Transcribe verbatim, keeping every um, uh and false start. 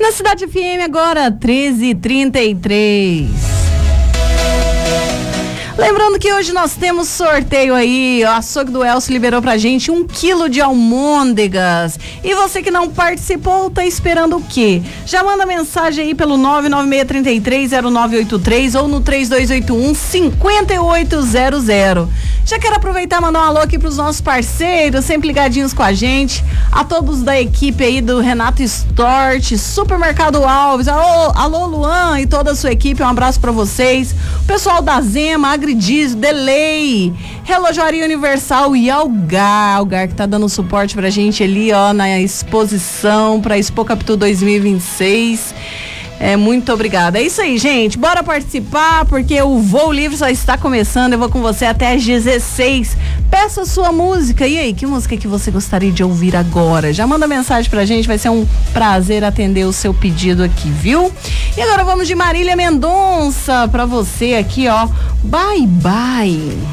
Na Cidade F M agora, treze e trinta e três. Lembrando que hoje nós temos sorteio aí, o açougue do Elcio liberou pra gente um quilo de almôndegas. E você que não participou, tá esperando o quê? Já manda mensagem aí pelo nove nove seis três três zero nove oito três ou no três dois oito um cinco oito zero zero. Já quero aproveitar e mandar um alô aqui pros nossos parceiros, sempre ligadinhos com a gente, a todos da equipe aí do Renato Stort, Supermercado Alves, alô, alô Luan e toda a sua equipe, um abraço pra vocês, o pessoal da Zema, Agridiz, Delay, Relojoaria Universal e Algar, Algar que tá dando suporte pra gente ali, ó, na exposição pra Expo Capitu dois mil e vinte e seis. É, muito obrigada. É isso aí, gente. Bora participar, porque o Voo Livre só está começando. Eu vou com você até às dezesseis. Peça a sua música. E aí, que música que você gostaria de ouvir agora? Já manda mensagem pra gente, vai ser um prazer atender o seu pedido aqui, viu? E agora vamos de Marília Mendonça pra você aqui, ó. Bye, bye.